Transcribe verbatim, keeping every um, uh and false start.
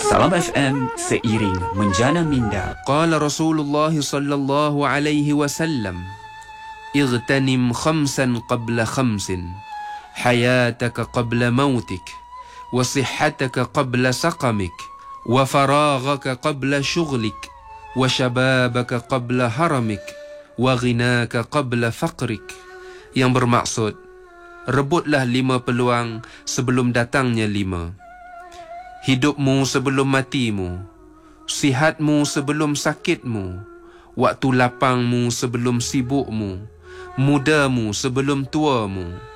Salam F M, seiring menjana minda. Qala Rasulullah sallallahu alaihi wasallam, Ightanim khamsan qabla khamsin, hayataka qabla mautik, wa sihhataka qabla saqamik, wa faraghaka qabla syughlik, wa shababaka qabla haramik, wa ghinaka qabla faqrik. Yang bermaksud, rebutlah lima peluang sebelum datangnya lima. Hidupmu sebelum matimu, sihatmu sebelum sakitmu, waktu lapangmu sebelum sibukmu, mudamu sebelum tuamu,